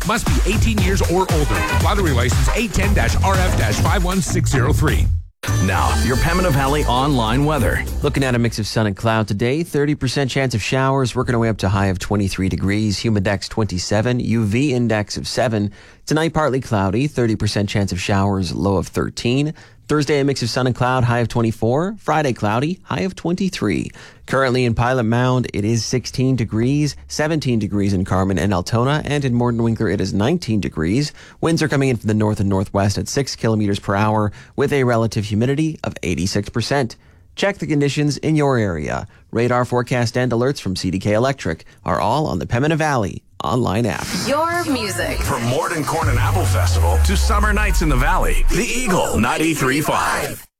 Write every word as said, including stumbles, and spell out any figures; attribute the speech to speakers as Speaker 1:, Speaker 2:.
Speaker 1: Must be eighteen years or older. Lottery license eight ten R F five one six zero three.
Speaker 2: Now, your Pembina Valley online weather.
Speaker 3: Looking at a mix of sun and cloud today, thirty percent chance of showers, working our way up to a high of twenty-three degrees, humidex twenty-seven, U V index of seven. Tonight, partly cloudy, thirty percent chance of showers, low of thirteen. Thursday, a mix of sun and cloud, high of twenty-four. Friday, cloudy, high of twenty-three. Currently in Pilot Mound, it is sixteen degrees, seventeen degrees in Carmen and Altona, and in Morton Winkler, it is nineteen degrees. Winds are coming in from the north and northwest at six kilometers per hour with a relative humidity of eighty-six percent. Check the conditions in your area. Radar forecast and alerts from C D K Electric are all on the Pembina Valley online app.
Speaker 4: Your music.
Speaker 2: From Morton Corn and Apple Festival to summer nights in the Valley, the Eagle ninety-three point five.